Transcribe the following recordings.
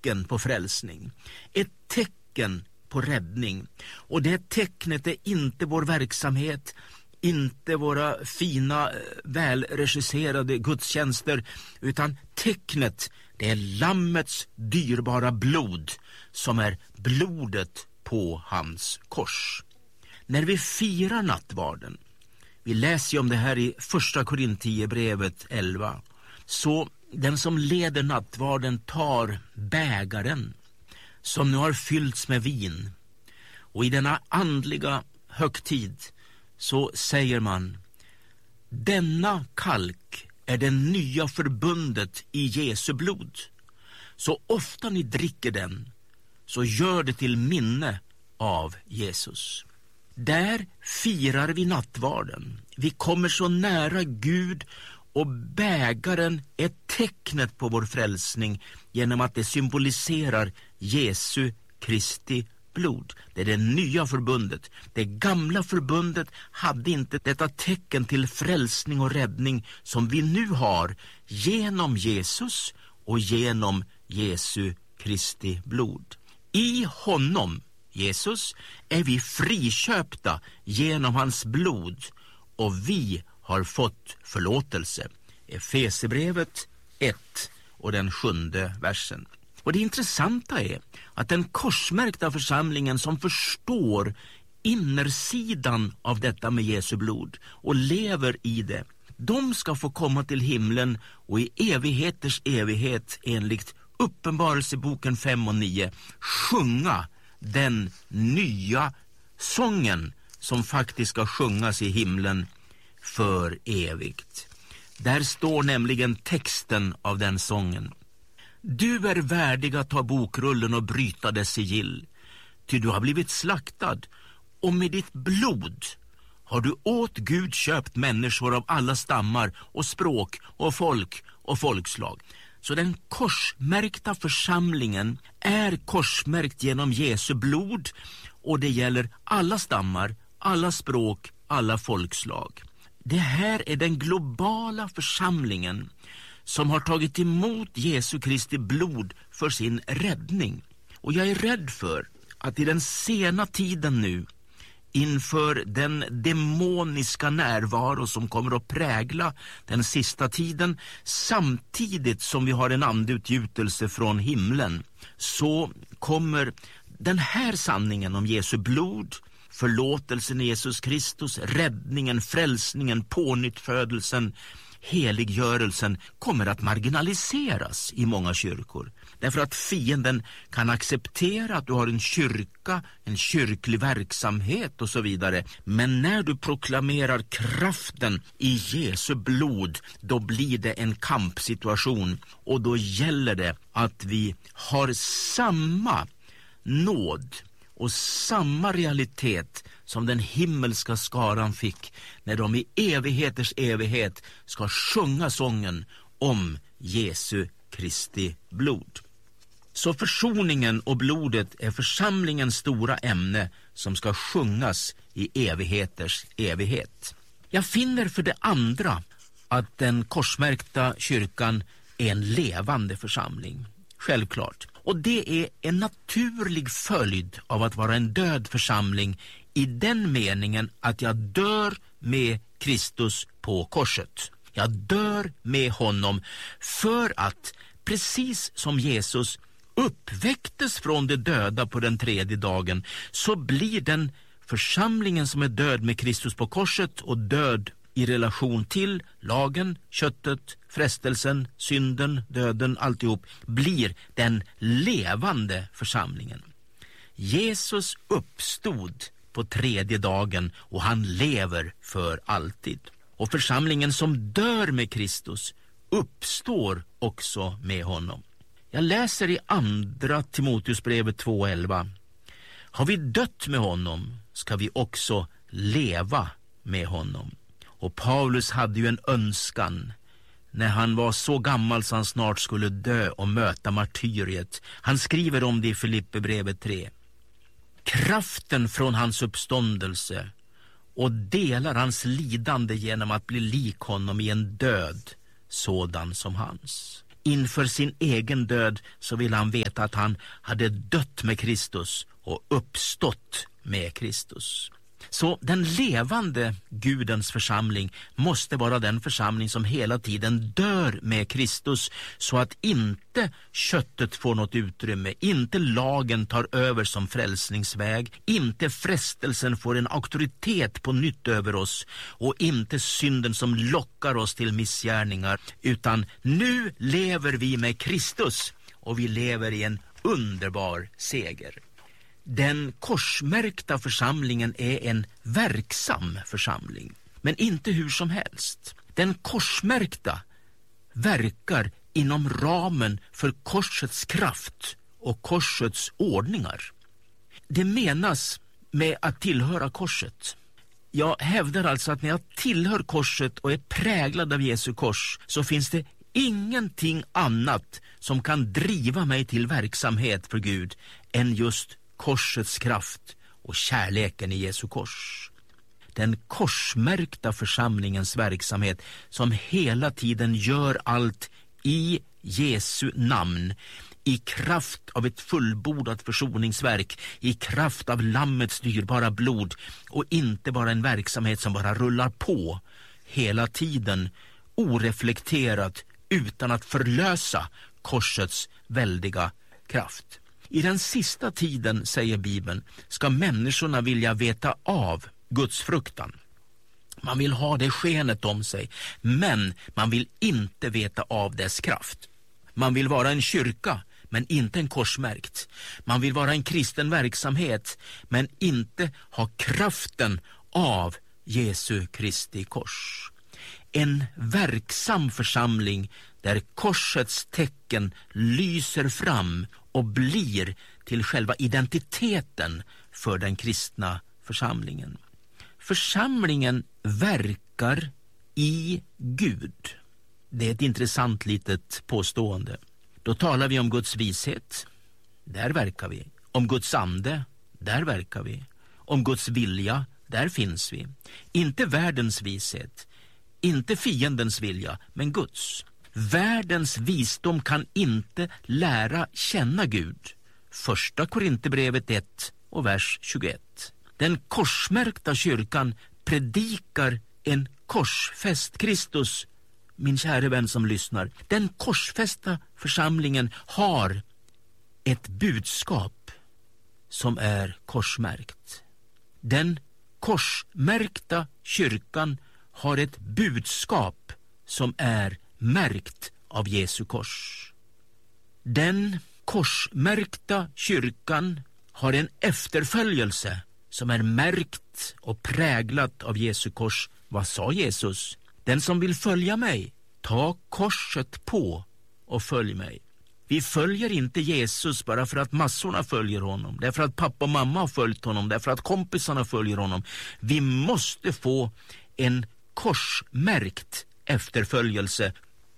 tecken på frälsning, ett tecken på räddning. Och det tecknet är inte vår verksamhet, inte våra fina, välregisserade gudstjänster, utan tecknet, det är lammets dyrbara blod, som är blodet på hans kors. När vi firar nattvarden, vi läser ju om det här i första Korintierbrevet 11, så den som leder nattvarden tar bägaren som nu har fyllts med vin, och i denna andliga högtid så säger man: denna kalk är det nya förbundet i Jesu blod. Så ofta ni dricker den, så gör det till minne av Jesus. Där firar vi nattvarden. Vi kommer så nära Gud, och bägaren är tecknet på vår frälsning genom att det symboliserar Jesu Kristi blod. Det är det nya förbundet. Det gamla förbundet hade inte detta tecken till frälsning och räddning som vi nu har genom Jesus och genom Jesu Kristi blod. I honom, Jesus, är vi friköpta genom hans blod, och vi har fått förlåtelse. Efesierbrevet 1 och den 7:e versen. Och det intressanta är att den korsmärkta församlingen som förstår innersidan av detta med Jesu blod och lever i det, de ska få komma till himlen och i evigheters evighet enligt Uppenbarelseboken 5 och 9 sjunga den nya sången som faktiskt ska sjungas i himlen för evigt. Där står nämligen texten av den sången: du är värdig att ta bokrullen och bryta dess sigill, ty du har blivit slaktad, och med ditt blod har du åt Gud köpt människor av alla stammar och språk och folk och folkslag. Så den korsmärkta församlingen är korsmärkt genom Jesu blod, och det gäller alla stammar, alla språk, alla folkslag. Det här är den globala församlingen som har tagit emot Jesu Kristi blod för sin räddning. Och jag är rädd för att i den sena tiden nu, inför den demoniska närvaro som kommer att prägla den sista tiden, samtidigt som vi har en andeutgjutelse från himlen, så kommer den här sanningen om Jesu blod, förlåtelsen i Jesus Kristus, räddningen, frälsningen, pånyttfödelsen, heliggörelsen kommer att marginaliseras i många kyrkor. Därför att fienden kan acceptera att du har en kyrka, en kyrklig verksamhet och så vidare. Men när du proklamerar kraften i Jesu blod, då blir det en kampsituation. Och då gäller det att vi har samma nåd och samma realitet som den himmelska skaran fick när de i evigheters evighet ska sjunga sången om Jesu Kristi blod. Så försoningen och blodet är församlingens stora ämne som ska sjungas i evigheters evighet. Jag finner för det andra att den korsmärkta kyrkan är en levande församling. Självklart. Och det är en naturlig följd av att vara en död församling, i den meningen att jag dör med Kristus på korset. Jag dör med honom för att, precis som Jesus uppväcktes från de döda på den 3:e dagen, så blir den församlingen som är död med Kristus på korset och död i relation till lagen, köttet, frestelsen, synden, döden, alltihop, blir den levande församlingen. Jesus uppstod på 3:e dagen och han lever för alltid. Och församlingen som dör med Kristus uppstår också med honom. Jag läser i andra Timoteusbrevet 2:11. Har vi dött med honom ska vi också leva med honom. Och Paulus hade ju en önskan när han var så gammal så han snart skulle dö och möta martyriet. Han skriver om det i Filipperbrevet 3. Kraften från hans uppståndelse och delar hans lidande genom att bli lik honom i en död sådan som hans. inför sin egen död så ville han veta att han hade dött med Kristus och uppstått med Kristus. Så den levande Gudens församling måste vara den församling som hela tiden dör med Kristus, så att inte köttet får något utrymme, inte lagen tar över som frälsningsväg, inte frestelsen får en auktoritet på nytt över oss och inte synden som lockar oss till missgärningar, utan nu lever vi med Kristus och vi lever i en underbar seger. Den korsmärkta församlingen är en verksam församling, men inte hur som helst. Den korsmärkta verkar inom ramen för korsets kraft och korsets ordningar. Det menas med att tillhöra korset. Jag hävdar alltså att när jag tillhör korset och är präglad av Jesu kors, så finns det ingenting annat som kan driva mig till verksamhet för Gud än just korsets kraft och kärleken i Jesu kors. Den korsmärkta församlingens verksamhet som hela tiden gör allt i Jesu namn, i kraft av ett fullbordat försoningsverk, i kraft av lammets dyrbara blod, och inte bara en verksamhet som bara rullar på hela tiden oreflekterat utan att förlösa korsets väldiga kraft. I den sista tiden, säger Bibeln, ska människorna vilja veta av Guds fruktan. Man vill ha det skenet om sig, men man vill inte veta av dess kraft. Man vill vara en kyrka, men inte en korsmärkt. Man vill vara en kristen verksamhet, men inte ha kraften av Jesu Kristi kors. En verksam församling där korsets tecken lyser fram och blir till själva identiteten för den kristna församlingen. Församlingen verkar i Gud. Det är ett intressant litet påstående. Då talar vi om Guds vishet. Där verkar vi. Om Guds ande. Där verkar vi. Om Guds vilja. Där finns vi. Inte världens vishet. Inte fiendens vilja, men Guds. Världens visdom kan inte lära känna Gud. Första Korinthierbrevet 1 och vers 21. Den korsmärkta kyrkan predikar en korsfäst Kristus, min kära vän som lyssnar. Den korsfästa församlingen har ett budskap som är korsmärkt. Den korsmärkta kyrkan har ett budskap som är märkt av Jesu kors. Den korsmärkta kyrkan har en efterföljelse som är märkt och präglat av Jesu kors. Vad sa Jesus? Den som vill följa mig, ta korset på och följ mig. Vi följer inte Jesus bara för att massorna följer honom, därför att pappa och mamma har följt honom, därför att kompisarna följer honom. Vi måste få en korsmärkt efterföljelse.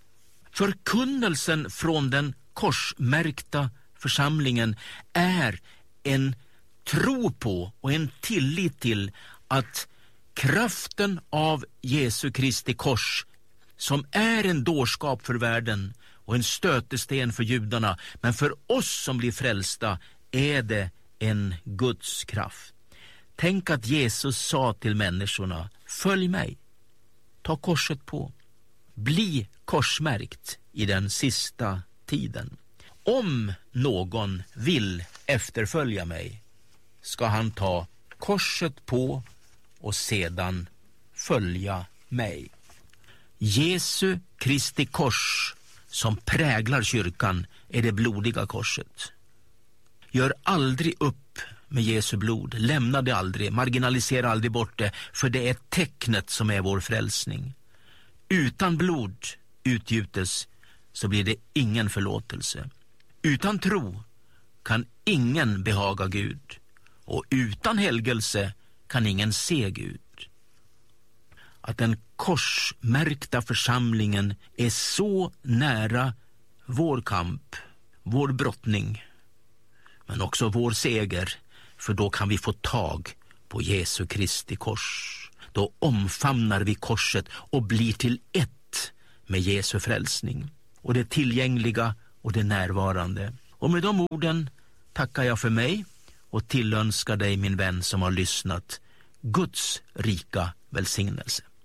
Förkunnelsen från den korsmärkta församlingen är en tro på och en tillit till att kraften av Jesu Kristi kors, som är en dårskap för världen och en stötesten för judarna, men för oss som blir frälsta är det en Guds kraft. Tänk att Jesus sa till människorna: följ mig, ta korset på, bli korsmärkt i den sista tiden. Om någon vill efterfölja mig ska han ta korset på och sedan följa mig. Jesu Kristi kors som präglar kyrkan är det blodiga korset. Gör aldrig upp med Jesu blod, lämna det aldrig, marginalisera aldrig bort det, för det är tecknet som är vår frälsning. Utan blod utgjutes så blir det ingen förlåtelse. Utan tro kan ingen behaga Gud, och utan helgelse kan ingen se Gud. Att den korsmärkta församlingen är så nära vår kamp, vår brottning, men också vår seger, för då kan vi få tag på Jesu Kristi kors. Då omfamnar vi korset och blir till ett med Jesu frälsning. och det tillgängliga och det närvarande. Och med de orden tackar jag för mig och tillönskar dig, min vän som har lyssnat, Guds rika välsignelse.